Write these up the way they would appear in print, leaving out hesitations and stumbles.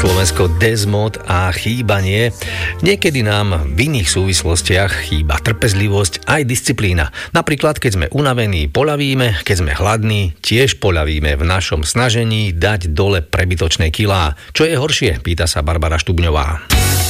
Slovensko Desmod a chýbanie. Niekedy nám v iných súvislostiach chýba trpezlivosť aj disciplína. Napríklad, keď sme unavení, poľavíme, keď sme hladní, tiež poľavíme v našom snažení dať dole prebytočné kilá. Čo je horšie? Pýta sa Barbara Štubňová.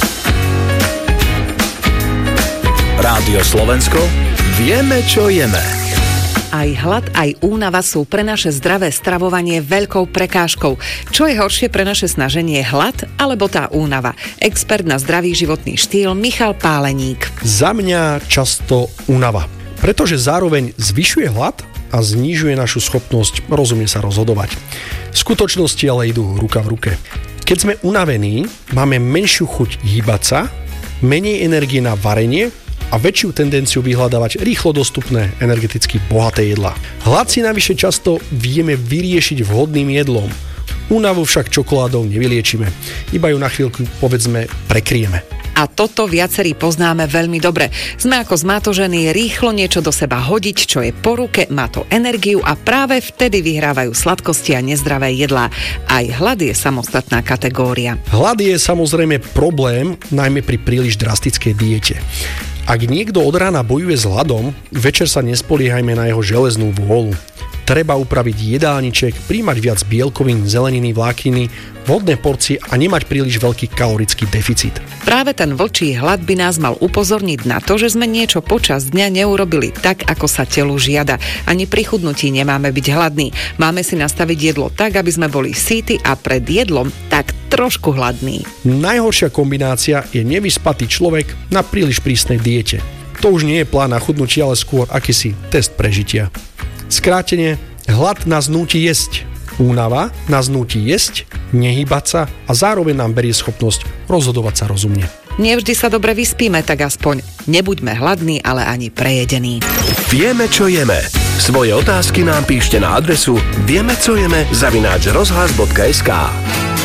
Rádio Slovensko, vieme, čo jeme. Aj hlad, aj únava sú pre naše zdravé stravovanie veľkou prekážkou. Čo je horšie pre naše snaženie, hlad alebo tá únava? Expert na zdravý životný štýl Michal Páleník. Za mňa často únava, pretože zároveň zvyšuje hlad a znižuje našu schopnosť rozumne sa rozhodovať. V skutočnosti ale idú ruka v ruke. Keď sme unavení, máme menšiu chuť hýbať sa, menej energie na varenie a väčšiu tendenciu vyhľadávať rýchlo dostupné, energeticky bohaté jedlá. Hlad si navyše často vieme vyriešiť vhodným jedlom. Únavu však čokoládou nevyliečime. Iba ju na chvíľku, povedzme, prekryjeme. A toto viacerí poznáme veľmi dobre. Sme ako zmátožení rýchlo niečo do seba hodiť, čo je po ruke, má to energiu a práve vtedy vyhrávajú sladkosti a nezdravé jedlá. Aj hlad je samostatná kategória. Hlad je samozrejme problém, najmä pri príliš drastickej diete. Ak niekto od rána bojuje s hladom, večer sa nespoliehajme na jeho železnú vôľu. Treba upraviť jedálniček, príjmať viac bielkovín, zeleniny, vlákniny, vhodné porcie a nemať príliš veľký kalorický deficit. Práve ten vlčí hlad by nás mal upozorniť na to, že sme niečo počas dňa neurobili tak, ako sa telu žiada. Ani pri chudnutí nemáme byť hladní. Máme si nastaviť jedlo tak, aby sme boli síti a pred jedlom tak trošku hladný. Najhoršia kombinácia je nevyspatý človek na príliš prísnej diete. To už nie je plán na chudnutie, ale skôr akýsi test prežitia. Skrátene, hlad nás núti jesť. Únava nás núti jesť, nehýbať sa a zároveň nám berie schopnosť rozhodovať sa rozumne. Nevždy sa dobre vyspíme, tak aspoň nebuďme hladní, ale ani prejedení. Vieme, čo jeme. Svoje otázky nám píšte na adresu viemecojeme@rozhlas.sk.